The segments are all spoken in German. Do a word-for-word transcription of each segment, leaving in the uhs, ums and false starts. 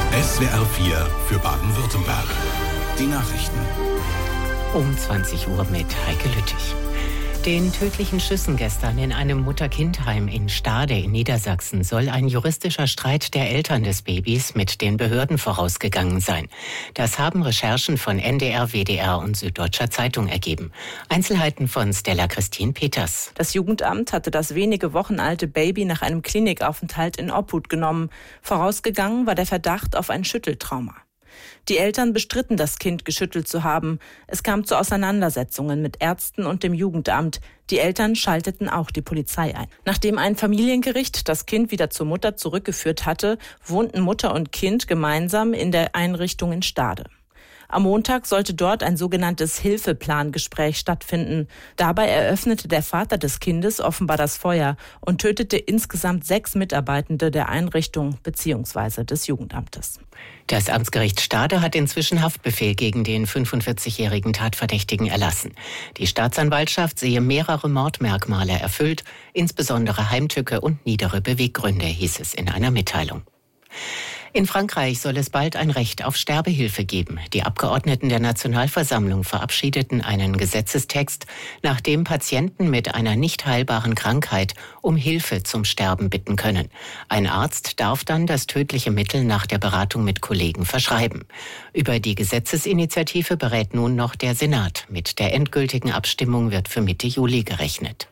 S W R vier für Baden-Württemberg. Die Nachrichten. Um zwanzig Uhr mit Heike Lüttich. Den tödlichen Schüssen gestern in einem Mutter-Kind-Heim in Stade in Niedersachsen soll ein juristischer Streit der Eltern des Babys mit den Behörden vorausgegangen sein. Das haben Recherchen von N D R, W D R und Süddeutscher Zeitung ergeben. Einzelheiten von Stella Christine Peters. Das Jugendamt hatte das wenige Wochen alte Baby nach einem Klinikaufenthalt in Obhut genommen. Vorausgegangen war der Verdacht auf ein Schütteltrauma. Die Eltern bestritten, das Kind geschüttelt zu haben. Es kam zu Auseinandersetzungen mit Ärzten und dem Jugendamt. Die Eltern schalteten auch die Polizei ein. Nachdem ein Familiengericht das Kind wieder zur Mutter zurückgeführt hatte, wohnten Mutter und Kind gemeinsam in der Einrichtung in Stade. Am Montag sollte dort ein sogenanntes Hilfeplangespräch stattfinden. Dabei eröffnete der Vater des Kindes offenbar das Feuer und tötete insgesamt sechs Mitarbeitende der Einrichtung bzw. des Jugendamtes. Das Amtsgericht Stade hat inzwischen Haftbefehl gegen den fünfundvierzigjährigen Tatverdächtigen erlassen. Die Staatsanwaltschaft sehe mehrere Mordmerkmale erfüllt, insbesondere Heimtücke und niedere Beweggründe, hieß es in einer Mitteilung. In Frankreich soll es bald ein Recht auf Sterbehilfe geben. Die Abgeordneten der Nationalversammlung verabschiedeten einen Gesetzestext, nach dem Patienten mit einer nicht heilbaren Krankheit um Hilfe zum Sterben bitten können. Ein Arzt darf dann das tödliche Mittel nach der Beratung mit Kollegen verschreiben. Über die Gesetzesinitiative berät nun noch der Senat. Mit der endgültigen Abstimmung wird für Mitte Juli gerechnet.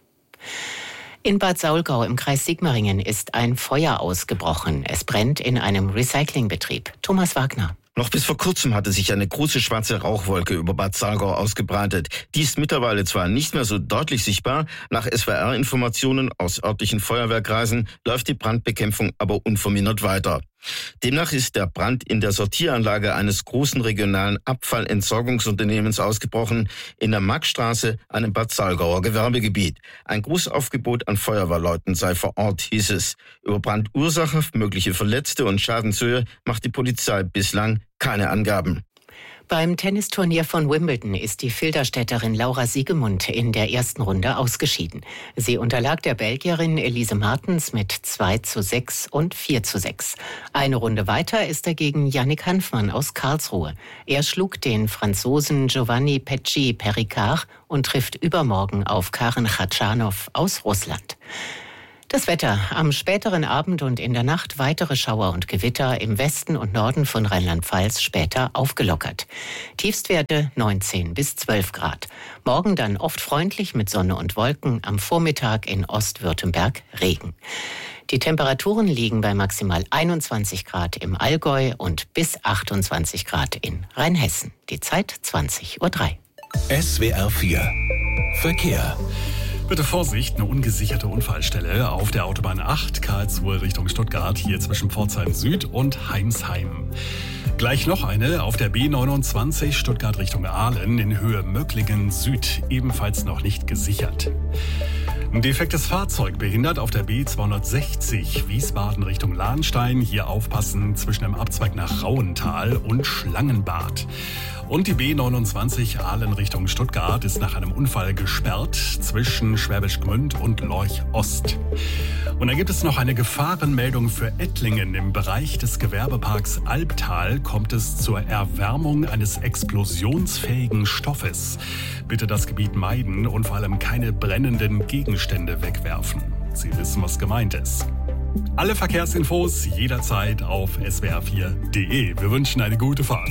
In Bad Saulgau im Kreis Sigmaringen ist ein Feuer ausgebrochen. Es brennt in einem Recyclingbetrieb. Thomas Wagner. Noch bis vor kurzem hatte sich eine große schwarze Rauchwolke über Bad Saulgau ausgebreitet. Die ist mittlerweile zwar nicht mehr so deutlich sichtbar, nach S W R-Informationen aus örtlichen Feuerwehrkreisen läuft die Brandbekämpfung aber unvermindert weiter. Demnach ist der Brand in der Sortieranlage eines großen regionalen Abfallentsorgungsunternehmens ausgebrochen, in der Maxstraße, einem Bad Saulgauer Gewerbegebiet. Ein Großaufgebot an Feuerwehrleuten sei vor Ort, hieß es. Über Brandursache, mögliche Verletzte und Schadenshöhe macht die Polizei bislang keine Angaben. Beim Tennisturnier von Wimbledon ist die Filderstädterin Laura Siegemund in der ersten Runde ausgeschieden. Sie unterlag der Belgierin Elise Martens mit zwei zu sechs und vier zu sechs. Eine Runde weiter ist er gegen Yannick Hanfmann aus Karlsruhe. Er schlug den Franzosen Giovanni Pecci Pericard und trifft übermorgen auf Karen Khachanov aus Russland. Das Wetter. Am späteren Abend und in der Nacht weitere Schauer und Gewitter im Westen und Norden von Rheinland-Pfalz, später aufgelockert. Tiefstwerte neunzehn bis zwölf Grad. Morgen dann oft freundlich mit Sonne und Wolken, am Vormittag in Ostwürttemberg Regen. Die Temperaturen liegen bei maximal einundzwanzig Grad im Allgäu und bis achtundzwanzig Grad in Rheinhessen. Die Zeit zwanzig Uhr drei. S W R vier Verkehr. Bitte Vorsicht, eine ungesicherte Unfallstelle auf der Autobahn acht, Karlsruhe Richtung Stuttgart, hier zwischen Pforzheim Süd und Heimsheim. Gleich noch eine auf der B neunundzwanzig, Stuttgart Richtung Aalen, in Höhe Möcklingen Süd, ebenfalls noch nicht gesichert. Ein defektes Fahrzeug behindert auf der B zweihundertsechzig, Wiesbaden Richtung Lahnstein. Hier aufpassen zwischen dem Abzweig nach Rauental und Schlangenbad. Und die B neunundzwanzig Aalen Richtung Stuttgart ist nach einem Unfall gesperrt zwischen Schwäbisch Gmünd und Lorch Ost. Und dann gibt es noch eine Gefahrenmeldung für Ettlingen. Im Bereich des Gewerbeparks Albtal kommt es zur Erwärmung eines explosionsfähigen Stoffes. Bitte das Gebiet meiden und vor allem keine brennenden Gegenstände wegwerfen. Sie wissen, was gemeint ist. Alle Verkehrsinfos jederzeit auf S W R vier punkt de. Wir wünschen eine gute Fahrt.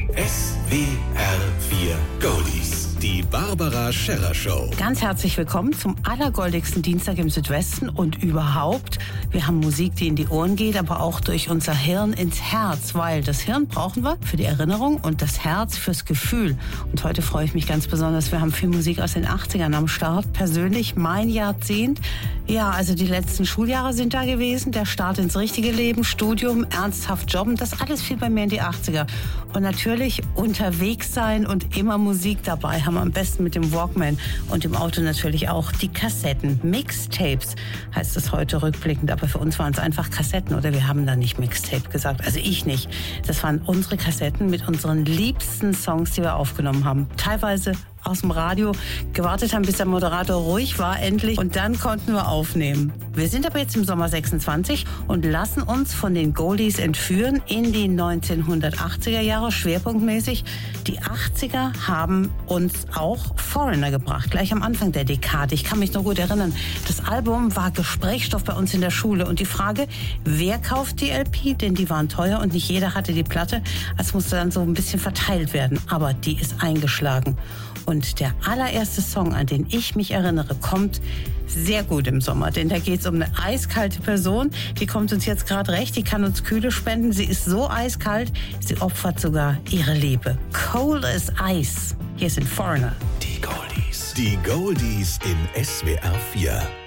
S W R vier Goldies. Die Barbara Scherrer Show. Ganz herzlich willkommen zum allergoldigsten Dienstag im Südwesten und überhaupt. Wir haben Musik, die in die Ohren geht, aber auch durch unser Hirn ins Herz, weil das Hirn brauchen wir für die Erinnerung und das Herz fürs Gefühl. Und heute freue ich mich ganz besonders. Wir haben viel Musik aus den achtzigern am Start. Persönlich mein Jahrzehnt. Ja, also die letzten Schuljahre sind da gewesen. Der Start ins richtige Leben, Studium, ernsthaft jobben. Das alles fiel bei mir in die achtziger. Und natürlich unterwegs sein und immer Musik dabei haben wir am besten mit dem Walkman und im Auto natürlich auch die Kassetten. Mixtapes heißt es heute rückblickend, aber für uns waren es einfach Kassetten oder wir haben da nicht Mixtape gesagt, also ich nicht. Das waren unsere Kassetten mit unseren liebsten Songs, die wir aufgenommen haben. Teilweise aus dem Radio gewartet haben, bis der Moderator ruhig war endlich. Und dann konnten wir aufnehmen. Wir sind aber jetzt im Sommer sechsundzwanzig und lassen uns von den Goldies entführen in die neunzehnhundertachtziger Jahre, schwerpunktmäßig. Die achtziger haben uns auch Foreigner gebracht, gleich am Anfang der Dekade. Ich kann mich noch gut erinnern, das Album war Gesprächsstoff bei uns in der Schule. Und die Frage, wer kauft die L P? Denn die waren teuer und nicht jeder hatte die Platte. Es musste dann so ein bisschen verteilt werden. Aber die ist eingeschlagen. Und der allererste Song, an den ich mich erinnere, kommt sehr gut im Sommer. Denn da geht es um eine eiskalte Person. Die kommt uns jetzt gerade recht. Die kann uns Kühle spenden. Sie ist so eiskalt, sie opfert sogar ihre Liebe. Cold as Ice. Hier sind Foreigner. Die Goldies. Die Goldies im S W R vier.